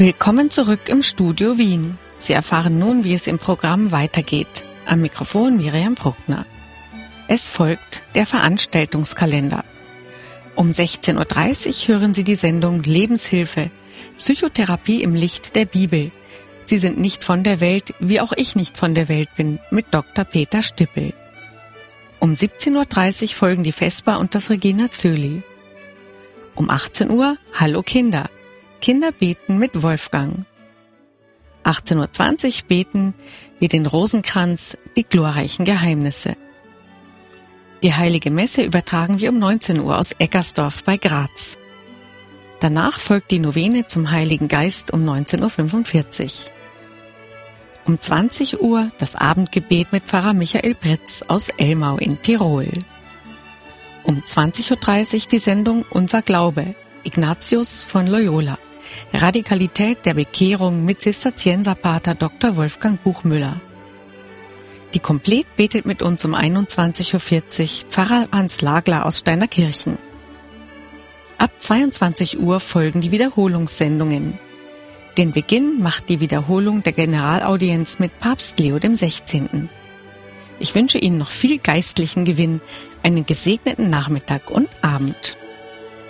Willkommen zurück im Studio Wien. Sie erfahren nun, wie es im Programm weitergeht. Am Mikrofon Miriam Bruckner. Es folgt der Veranstaltungskalender. Um 16.30 Uhr hören Sie die Sendung Lebenshilfe, Psychotherapie im Licht der Bibel. Sie sind nicht von der Welt, wie auch ich nicht von der Welt bin, mit Dr. Peter Stippel. Um 17.30 Uhr folgen die Vesper und das Regina Zöli. Um 18 Uhr Hallo Kinder. Kinder beten mit Wolfgang. 18.20 Uhr beten wir den Rosenkranz, die glorreichen Geheimnisse. Die Heilige Messe übertragen wir um 19 Uhr aus Eckersdorf bei Graz. Danach folgt die Novene zum Heiligen Geist um 19.45 Uhr. Um 20 Uhr das Abendgebet mit Pfarrer Michael Britz aus Elmau in Tirol. Um 20.30 Uhr die Sendung Unser Glaube, Ignatius von Loyola. Radikalität der Bekehrung mit Zisterzienserpater Dr. Wolfgang Buchmüller. Die Komplett betet mit uns um 21.40 Uhr Pfarrer Hans Lagler aus Steinerkirchen. Ab 22 Uhr folgen die Wiederholungssendungen. Den Beginn macht die Wiederholung der Generalaudienz mit Papst Leo XVI. Ich wünsche Ihnen noch viel geistlichen Gewinn, einen gesegneten Nachmittag und Abend.